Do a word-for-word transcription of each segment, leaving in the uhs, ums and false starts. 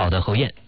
好的，侯燕。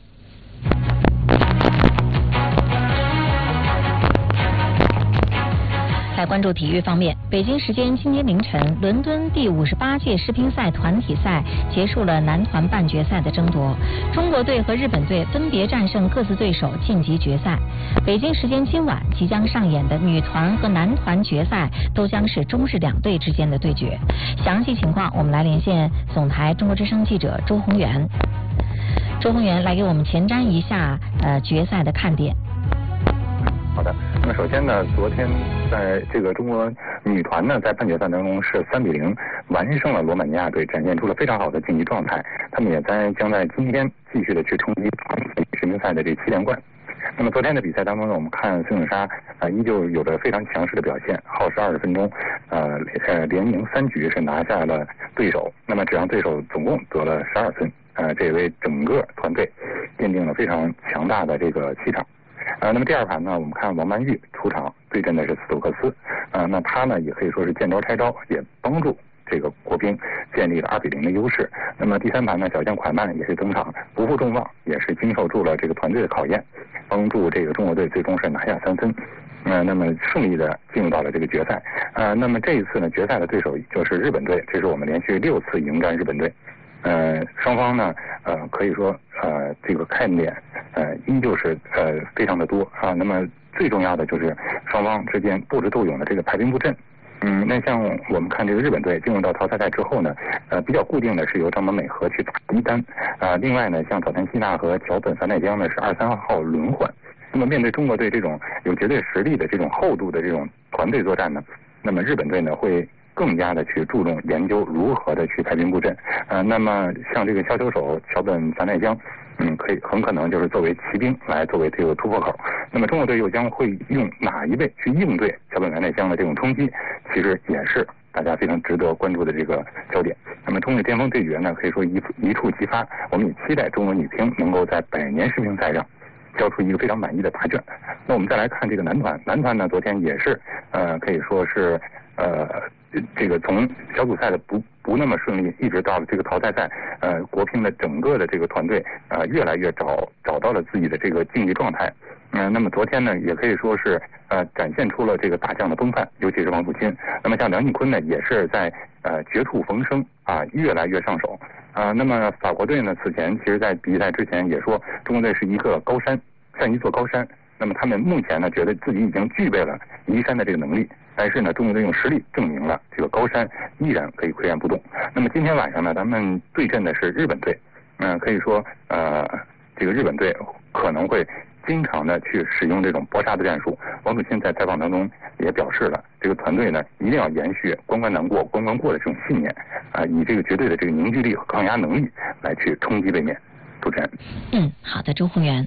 来关注体育方面，北京时间今天凌晨，伦敦第五十八届世乒赛团体赛结束了男团半决赛的争夺，中国队和日本队分别战胜各自对手晋级决赛。北京时间今晚即将上演的女团和男团决赛都将是中日两队之间的对决。详细情况，我们来连线总台中国之声记者周宏元。周宏元来给我们前瞻一下呃决赛的看点。 好的，那么首先呢，昨天在这个中国女团呢，在半决赛当中是三比零完胜了罗马尼亚队，展现出了非常好的竞技状态。他们也在将在今天继续的去冲击团体世乒赛的这七连冠。那么昨天的比赛当中呢，我们看孙颖莎啊、呃，依旧有着非常强势的表现，耗时二十分钟，呃呃连赢三局是拿下了对手，那么只让对手总共得了十二分，呃，这也为整个团队奠定了非常强大的这个气场。呃，那么第二盘呢，我们看王曼玉出场对阵的是斯托克斯，呃，那他呢也可以说是见招拆招，也帮助这个国乒建立了二比零的优势。那么第三盘呢，小将蒯曼也是登场，不负众望，也是经受住了这个团队的考验，帮助这个中国队最终是拿下三分，呃，那么顺利的进入到了这个决赛。呃，那么这一次呢，决赛的对手就是日本队，这是我们连续六次迎战日本队。呃，双方呢，呃，可以说，呃，这个看点，呃，依旧是呃非常的多啊。那么最重要的就是双方之间斗智斗勇的这个排兵布阵。嗯，那像我们看这个日本队进入到淘汰赛之后呢，呃，比较固定的是由张本美和去打一单啊、呃。另外呢，像早田希娜和桥本环奈江呢是二三号轮换。那么面对中国队这种有绝对实力的这种厚度的这种团队作战呢，那么日本队呢会更加的去注重研究如何的去排兵布阵，呃，那么像这个削球手桥本环奈江，嗯，可以很可能就是作为骑兵来作为这个突破口。那么中国队又将会用哪一位去应对桥本环奈江的这种冲击，其实也是大家非常值得关注的这个焦点。那么中日巅峰对决呢，可以说一一触即发，我们也期待中国女乒能够在百年世乒赛上交出一个非常满意的答卷。那我们再来看这个男团，男团呢昨天也是呃可以说是呃。这个从小组赛的不不那么顺利，一直到了这个淘汰赛，呃，国乒的整个的这个团队呃越来越找找到了自己的这个竞技状态。嗯、呃，那么昨天呢，也可以说是呃展现出了这个大将的风范，尤其是王祖钦。那么像梁靖昆呢，也是在呃绝处逢生啊，越来越上手啊、呃。那么法国队呢，此前其实在比赛之前也说，中国队是一个高山，像一座高山。那么他们目前呢，觉得自己已经具备了移山的这个能力，但是呢，中国队用实力证明了这个高山依然可以岿然不动。那么今天晚上呢，咱们对阵的是日本队，嗯、呃，可以说呃，这个日本队可能会经常的去使用这种搏杀的战术。王祖钦在采访当中也表示了，这个团队呢一定要延续关关难过关关过的这种信念啊、呃，以这个绝对的这个凝聚力和抗压能力来去冲击对面。主持人， 嗯，好的，周宏元。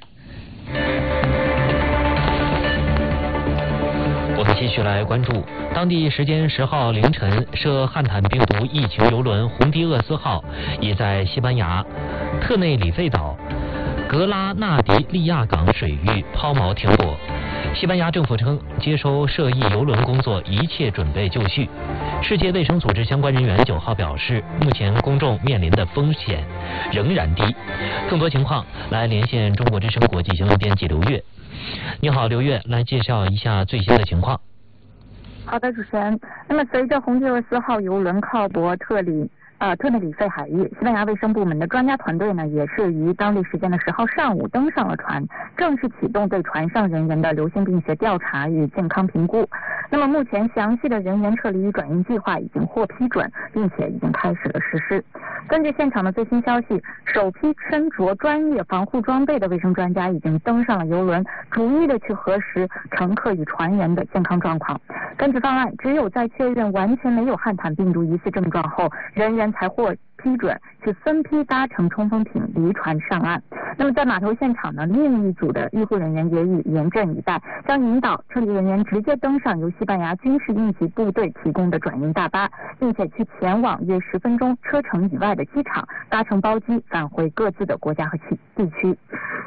我们继续来关注，当地时间十号凌晨，涉汉坦病毒疫情邮轮红迪厄斯号已在西班牙特内里费岛格拉纳迪利亚港水域抛锚停泊。西班牙政府称，接收涉疫邮轮工作一切准备就绪。世界卫生组织相关人员九号表示，目前公众面临的风险仍然低。更多情况，来连线中国之声国际新闻编辑刘越。你好，刘越，来介绍一下最新的情况。 好的，主持人。那么，随着红迪厄斯号邮轮靠泊特里呃特内里费海域，西班牙卫生部门的专家团队呢，也是于当地时间的十号上午登上了船，正式启动对船上人员的流行病学调查与健康评估。那么，目前详细的人员撤离与转运计划已经获批准，并且已经开始了实施。根据现场的最新消息，首批身着专业防护装备的卫生专家已经登上了邮轮，逐一的去核实乘客与船员的健康状况。根据方案，只有在确认完全没有汉坦病毒疑似症状后，人员才获批准去分批搭乘冲锋艇离船上岸。那么在码头现场呢，另一组的医护人员也已严阵以待，将引导撤离人员直接登上由西班牙军事应急部队提供的转运大巴，并且去前往约十分钟车程以外的机场，搭乘包机返回各自的国家和地区。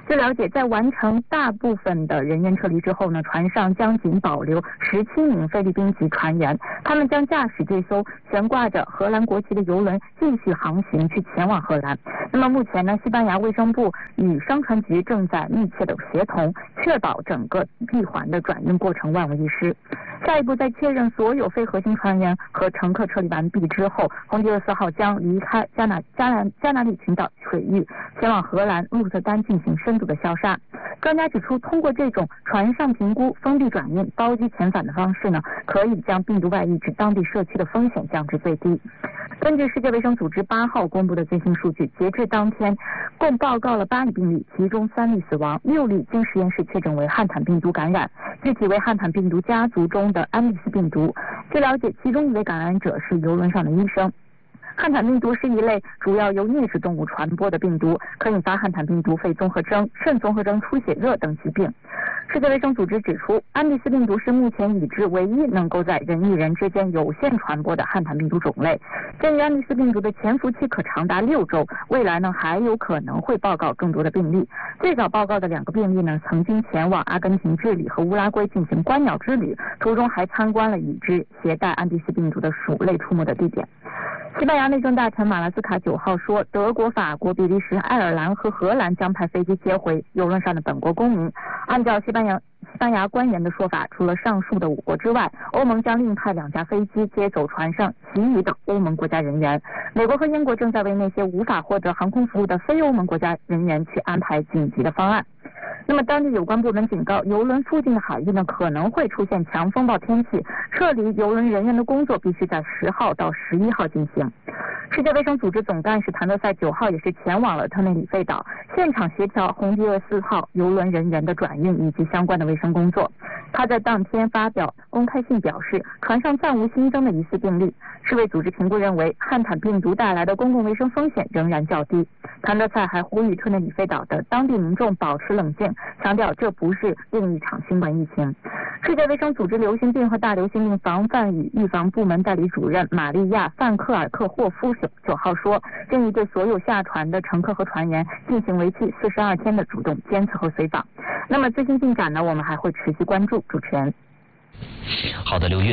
据了解，在完成大部分的人员撤离之后呢，船上将仅保留十七名菲律宾籍船员，他们将驾驶这艘悬挂着荷兰国旗的邮轮继续航行去前往荷兰。那么目前呢，西班牙卫生部与商船局正在密切的协同，确保整个闭环的转运过程万无一失。下一步，在确认所有非核心船员和乘客撤离完毕之后，红迪厄斯号将离开加纳加纳加纳利群岛水域，前往荷兰鹿特丹进行深度的消杀。专家指出，通过这种船上评估、封闭转运、包机遣返的方式呢，可以将病毒外溢至当地社区的风险降至最低。根据世界卫生组织八号公布的最新数据，截至当天，共报告了八例病例，其中三例死亡，六例经实验室确诊为汉坦病毒感染，具体为汉坦病毒家族中的安利斯病毒。据了解，其中一位感染者是邮轮上的医生。汉坦病毒是一类主要由啮齿动物传播的病毒，可引发汉坦病毒、肺综合征、肾综合征、出血热等疾病。世界卫生组织指出，安利斯病毒是目前已知唯一能够在人与人之间有限传播的汉坦病毒种类。鉴于安利斯病毒的潜伏期可长达六周，未来呢还有可能会报告更多的病例。最早报告的两个病例呢，曾经前往阿根廷、智利和乌拉圭进行观鸟之旅，途中还参观了已知携带安第斯病毒的鼠类出没的地点。西班牙内政大臣马拉斯卡九号说，德国、法国、比利时、爱尔兰和荷兰将派飞机接回邮轮上的本国公民。按照西班牙西班牙官员的说法，除了上述的五国之外，欧盟将另派两架飞机接走船上其余的欧盟国家人员。美国和英国正在为那些无法获得航空服务的非欧盟国家人员去安排紧急的方案。那么当地有关部门警告，邮轮附近的海域呢可能会出现强风暴天气，撤离邮轮人员的工作必须在十号到十一号进行。世界卫生组织总干事谭德赛九号也是前往了特内里费岛，现场协调红迪厄斯号邮轮人员的转运以及相关的卫生工作。他在当天发表公开信表示，船上暂无新增的疑似病例。世卫组织评估认为，汉坦病毒带来的公共卫生风险仍然较低。谭德赛还呼吁特内里费岛的当地民众保持冷静，强调这不是另一场新冠疫情。世界卫生组织流行病和大流行病防范与预防部门代理主任玛利亚·范克尔克霍夫九号说，建议对所有下船的乘客和船员进行为期四十二天的主动监测和随访。那么最新进展呢，我们还会持续关注。主持人， 好的，刘月。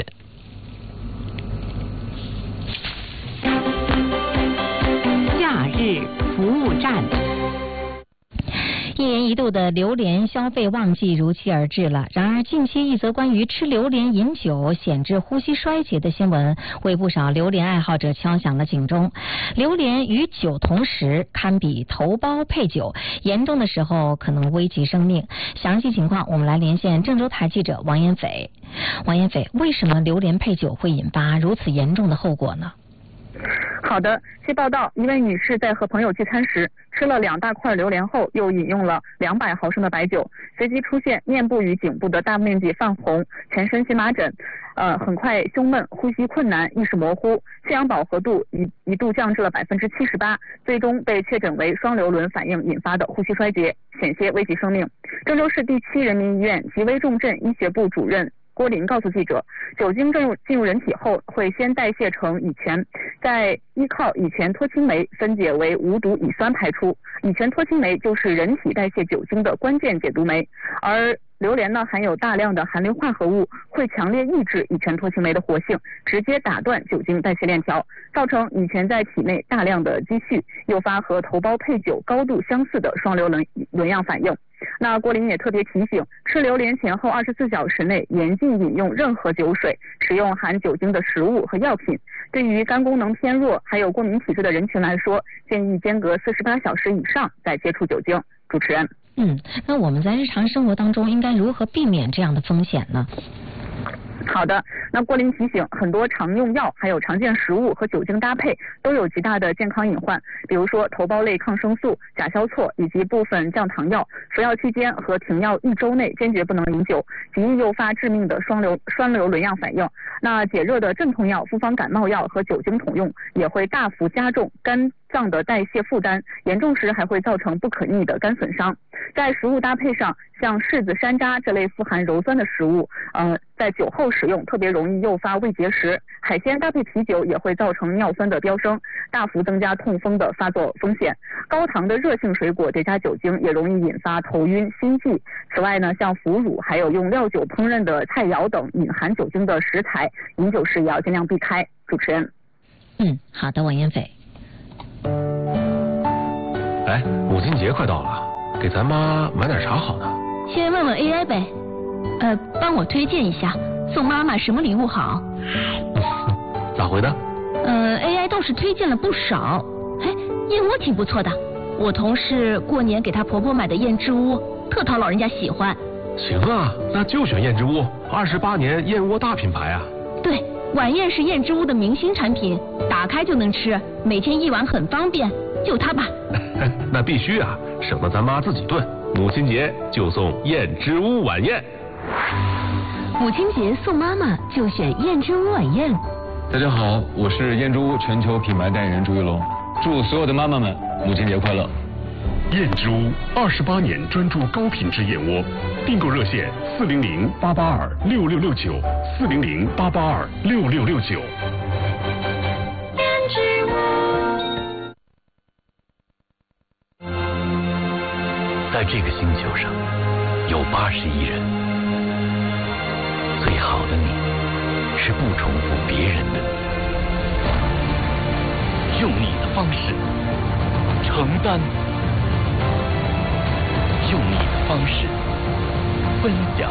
假日服务站。一年一度的榴莲消费旺季如期而至了。然而，近期一则关于吃榴莲饮酒显致呼吸衰竭的新闻，为不少榴莲爱好者敲响了警钟。榴莲与酒同食，堪比头孢配酒，严重的时候可能危及生命。详细情况，我们来连线郑州台记者王延斐。王延斐，为什么榴莲配酒会引发如此严重的后果呢？ 好的，据报道，一位女士在和朋友聚餐时，吃了两大块榴莲后，又饮用了两百毫升的白酒，随即出现面部与颈部的大面积泛红，全身荨麻疹，呃，很快胸闷、呼吸困难、意识模糊，血氧饱和度一一度降至了百分之七十八，最终被确诊为双硫仑反应引发的呼吸衰竭，险些危及生命。郑州市第七人民医院急危重症医学部主任郭林告诉记者，酒精进入进入人体后，会先代谢成乙醛，再依靠乙醛脱氢酶分解为无毒乙酸排出。乙醛脱氢酶就是人体代谢酒精的关键解毒酶，而榴莲呢含有大量的含硫化合物，会强烈抑制乙醛脱氢酶的活性，直接打断酒精代谢链条，造成乙醛在体内大量的积蓄，诱发和头孢配酒高度相似的双硫仑仑样反应。那郭林也特别提醒，吃榴莲前后二十四小时内严禁饮用任何酒水，食用含酒精的食物和药品。对于肝功能偏弱还有过敏体质的人群来说，建议间隔四十八小时以上再接触酒精。主持人， 嗯，那我们在日常生活当中应该如何避免这样的风险呢？ 好的，那郭林提醒，很多常用药还有常见食物和酒精搭配都有极大的健康隐患，比如说头孢类抗生素、甲硝唑以及部分降糖药，服药期间和停药一周内坚决不能饮酒，极易诱发致命的双硫双硫仑样反应。那解热的镇痛药、复方感冒药和酒精同用也会大幅加重肝脏的代谢负担，严重时还会造成不可逆的肝损伤。 在食物搭配上，像柿子、山楂这类富含鞣酸的食物，呃，在酒后食用特别容易诱发胃结石。海鲜搭配啤酒也会造成尿酸的飙升，大幅增加痛风的发作风险。高糖的热性水果叠加酒精也容易引发头晕、心悸。此外呢，像腐乳还有用料酒烹饪的菜肴等隐含酒精的食材，饮酒时也要尽量避开。主持人， 嗯，好的，王彦斐。 哎，母亲节快到了，给咱妈买点啥好呢？ 先问问 A I 呗，呃，帮我推荐一下，送妈妈什么礼物好？ 咋回的？ 呃 ，A I 倒是推荐了不少，哎，燕窝挺不错的，我同事过年给她婆婆买的燕之屋，特讨老人家喜欢。 行啊，那就选燕之屋，二十八年燕窝大品牌啊。 对。晚宴是燕之屋的明星产品，打开就能吃，每天一碗很方便，就它吧。 那必须啊，省得咱妈自己炖。母亲节就送燕之屋晚宴。 母亲节送妈妈就选燕之屋晚宴。 大家好，我是燕之屋全球品牌代言人朱一龙，祝所有的妈妈们母亲节快乐。 燕之屋二十八年专注高品质燕窝，订购热线四零零八八二六六六九四零零八八二六六六九。 燕之屋。 在这个星球上，有八十亿人，最好的你是不重复别人的你，用你的方式承担。用你的方式分享，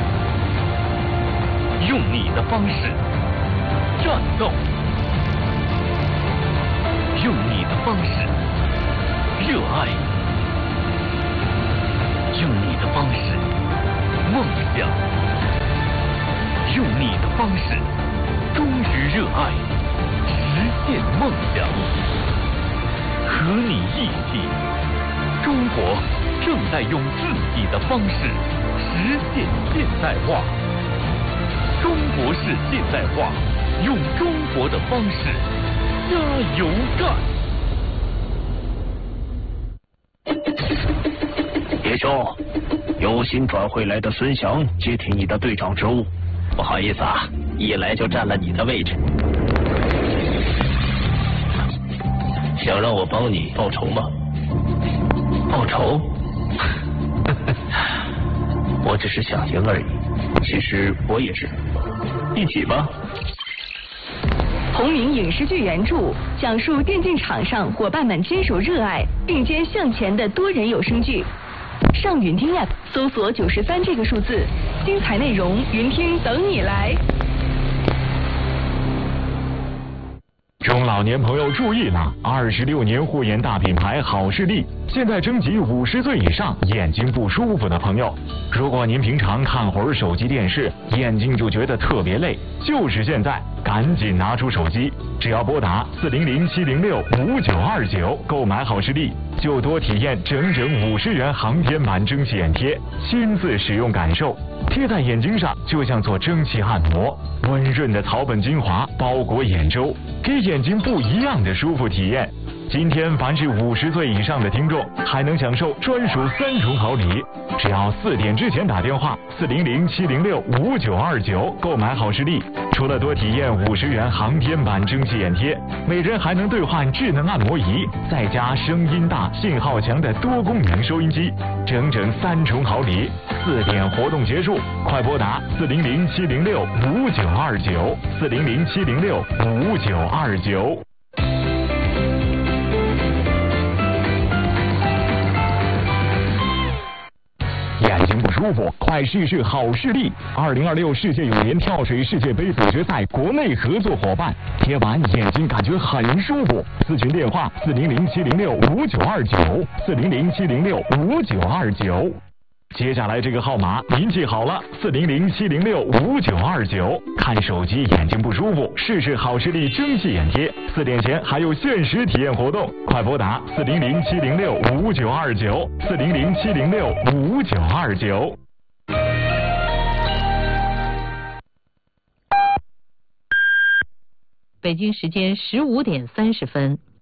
用你的方式战斗，用你的方式热爱，用你的方式梦想，用你的方式忠于热爱，实现梦想。和你一起，中国正在用自己的方式实现现代化。中国式现代化，用中国的方式加油干！ 叶兄，有新转会来的孙翔接替你的队长职务。 不好意思啊，一来就占了你的位置。想让我帮你报仇吗？报仇？我只是想赢而已。其实我也是。一起吧。 同名影视剧原著，讲述电竞场上伙伴们坚守热爱、并肩向前的多人有声剧。上云听 App 搜索九十三这个数字，精彩内容云听等你来。 中老年朋友注意了，二十六年护眼大品牌好视力现在征集五十岁以上眼睛不舒服的朋友。如果您平常看会儿手机电视，眼睛就觉得特别累，就是现在，赶紧拿出手机，只要拨打四零零七零六五九二九购买好视力，就多体验整整五十元航天版蒸汽眼贴，亲自使用感受，贴在眼睛上就像做蒸汽按摩，温润的草本精华包裹眼周，给眼睛不一样的舒服体验。今天凡是五十岁以上的听众，还能享受专属三重好礼，只要四点之前打电话四零零七零六五九二九购买好视力，除了多体验五十元航天版蒸汽眼贴，每人还能兑换智能按摩仪，再加声音大、信号强的多功能收音机，整整三重好礼。四点活动结束，快拨打四零零七零六五九二九四零零七零六五九二九。眼睛不舒服，快试试好视力。二零二六世界泳联跳水世界杯组织赛国内合作伙伴，贴完眼睛感觉很舒服。咨询电话四零零七零六五九二九四零零七零六五九二九。接下来这个号码您记好了，四零零七零六五九二九。看手机眼睛不舒服，试试好视力蒸汽眼贴。四点前还有限时体验活动，快拨打四零零七零六五九二九四零零七零六五九二九。 北京时间十五点三十分。